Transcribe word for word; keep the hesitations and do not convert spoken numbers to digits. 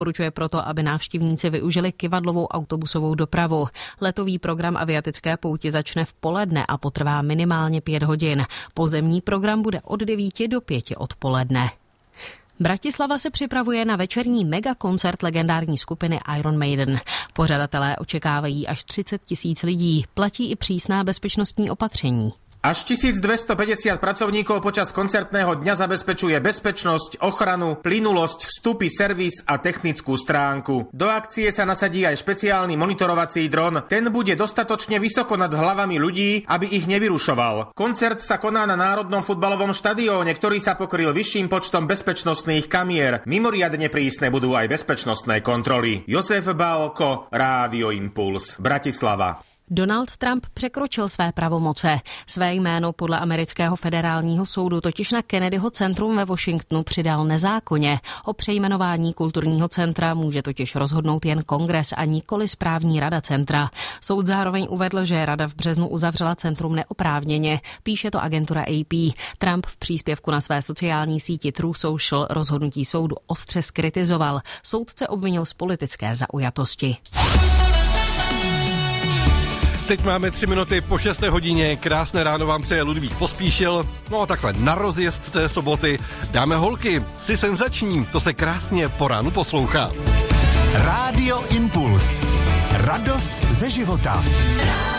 Doporučuje proto, aby návštěvníci využili kyvadlovou autobusovou dopravu. Letový program aviatické pouti začne v poledne a potrvá minimálně pět hodin. Pozemní program bude od devíti do pěti odpoledne. Bratislava se připravuje na večerní megakoncert legendární skupiny Iron Maiden. Pořadatelé očekávají až třicet tisíc lidí. Platí i přísná bezpečnostní opatření. Až tisícdvestopäťdesiat pracovníkov počas koncertného dňa zabezpečuje bezpečnosť, ochranu, plynulosť, vstupy, servis a technickú stránku. Do akcie sa nasadí aj špeciálny monitorovací dron. Ten bude dostatočne vysoko nad hlavami ľudí, aby ich nevyrušoval. Koncert sa koná na Národnom futbalovom štadióne, ktorý sa pokryl vyšším počtom bezpečnostných kamier. Mimoriadne prísne budú aj bezpečnostné kontroly. Josef Bálko, Rádio Impuls, Bratislava. Donald Trump překročil své pravomoce. Své jméno podle amerického federálního soudu totiž na Kennedyho centrum ve Washingtonu přidal nezákonně. O přejmenování kulturního centra může totiž rozhodnout jen kongres a nikoli správní rada centra. Soud zároveň uvedl, že rada v březnu uzavřela centrum neoprávněně, píše to agentura A P. Trump v příspěvku na své sociální síti True Social rozhodnutí soudu ostře zkritizoval. Soudce obvinil z politické zaujatosti. Teď máme tři minuty po šesté hodině, krásné ráno vám přeje Ludvík Pospíšil. No a takhle na rozjezd té soboty dáme holky, jsi senzační, to se krásně po ránu poslouchá. Rádio Impuls. Radost ze života.